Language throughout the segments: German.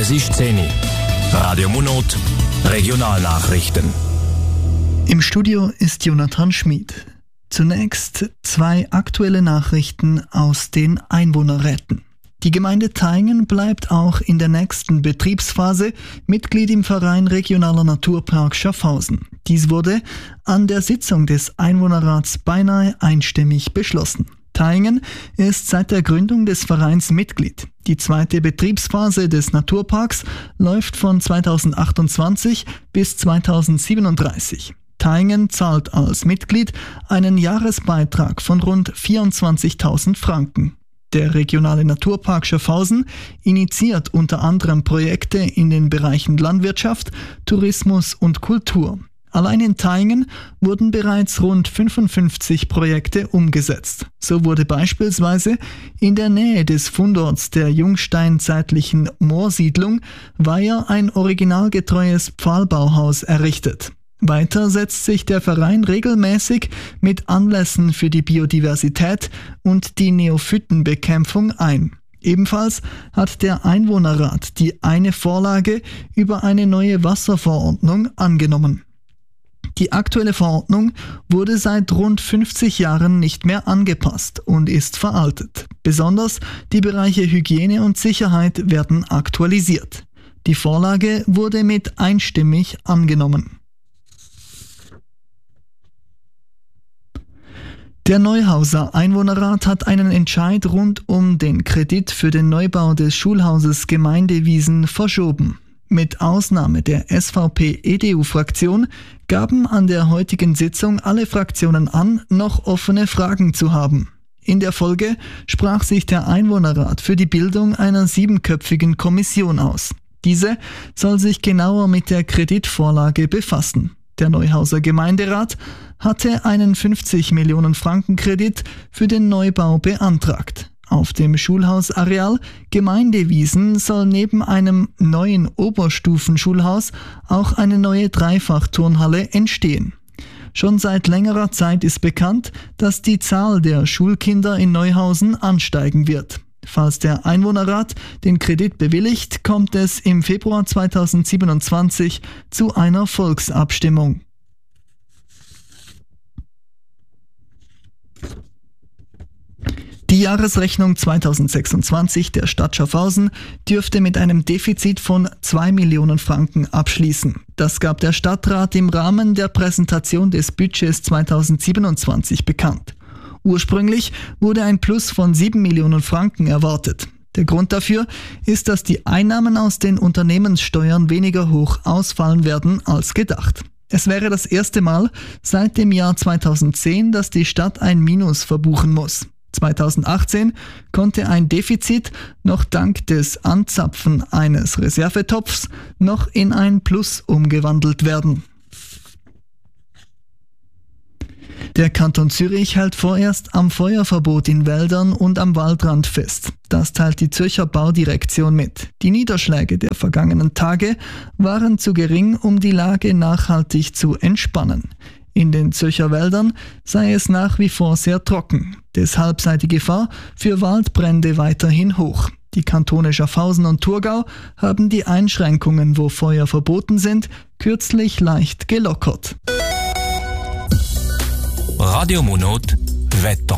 Es ist 10 Uhr. Radio Munot, Regionalnachrichten. Im Studio ist Jonathan Schmid. Zunächst 2 aktuelle Nachrichten aus den Einwohnerräten. Die Gemeinde Thayngen bleibt auch in der nächsten Betriebsphase Mitglied im Verein Regionaler Naturpark Schaffhausen. Dies wurde an der Sitzung des Einwohnerrats beinahe einstimmig beschlossen. Thayngen ist seit der Gründung des Vereins Mitglied. Die 2. Betriebsphase des Naturparks läuft von 2028 bis 2037. Thayngen zahlt als Mitglied einen Jahresbeitrag von rund 24.000 Franken. Der regionale Naturpark Schaffhausen initiiert unter anderem Projekte in den Bereichen Landwirtschaft, Tourismus und Kultur. Allein in Thayngen wurden bereits rund 55 Projekte umgesetzt. So wurde beispielsweise in der Nähe des Fundorts der jungsteinzeitlichen Moorsiedlung Weiher ein originalgetreues Pfahlbauhaus errichtet. Weiter setzt sich der Verein regelmäßig mit Anlässen für die Biodiversität und die Neophytenbekämpfung ein. Ebenfalls hat der Einwohnerrat die eine Vorlage über eine neue Wasserverordnung angenommen. Die aktuelle Verordnung wurde seit rund 50 Jahren nicht mehr angepasst und ist veraltet. Besonders die Bereiche Hygiene und Sicherheit werden aktualisiert. Die Vorlage wurde mit einstimmig angenommen. Der Neuhauser Einwohnerrat hat einen Entscheid rund um den Kredit für den Neubau des Schulhauses Gemeindewiesen verschoben. Mit Ausnahme der SVP-EDU-Fraktion gaben an der heutigen Sitzung alle Fraktionen an, noch offene Fragen zu haben. In der Folge sprach sich der Einwohnerrat für die Bildung einer 7-köpfigen Kommission aus. Diese soll sich genauer mit der Kreditvorlage befassen. Der Neuhauser Gemeinderat hatte einen 50 Millionen Franken Kredit für den Neubau beantragt. Auf dem Schulhausareal Gemeindewiesen soll neben einem neuen Oberstufenschulhaus auch eine neue Dreifachturnhalle entstehen. Schon seit längerer Zeit ist bekannt, dass die Zahl der Schulkinder in Neuhausen ansteigen wird. Falls der Einwohnerrat den Kredit bewilligt, kommt es im Februar 2027 zu einer Volksabstimmung. Die Jahresrechnung 2026 der Stadt Schaffhausen dürfte mit einem Defizit von 2 Millionen Franken abschließen. Das gab der Stadtrat im Rahmen der Präsentation des Budgets 2027 bekannt. Ursprünglich wurde ein Plus von 7 Millionen Franken erwartet. Der Grund dafür ist, dass die Einnahmen aus den Unternehmenssteuern weniger hoch ausfallen werden als gedacht. Es wäre das erste Mal seit dem Jahr 2010, dass die Stadt ein Minus verbuchen muss. 2018 konnte ein Defizit noch dank des Anzapfen eines Reservetopfs noch in ein Plus umgewandelt werden. Der Kanton Zürich hält vorerst am Feuerverbot in Wäldern und am Waldrand fest. Das teilt die Zürcher Baudirektion mit. Die Niederschläge der vergangenen Tage waren zu gering, um die Lage nachhaltig zu entspannen. In den Zürcher Wäldern sei es nach wie vor sehr trocken. Deshalb sei die Gefahr für Waldbrände weiterhin hoch. Die Kantone Schaffhausen und Thurgau haben die Einschränkungen, wo Feuer verboten sind, kürzlich leicht gelockert. Radio Munot, Wetter.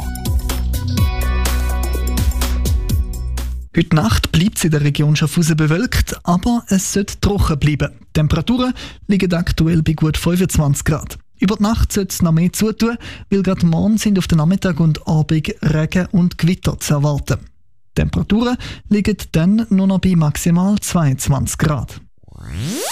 Heute Nacht bleibt es in der Region Schaffhausen bewölkt, aber es sollte trocken bleiben. Die Temperaturen liegen aktuell bei gut 25 Grad. Über die Nacht sollte es noch mehr zutun, weil gerade morgen sind auf den Nachmittag und Abend Regen und Gewitter zu erwarten. Die Temperaturen liegen dann nur noch bei maximal 22 Grad.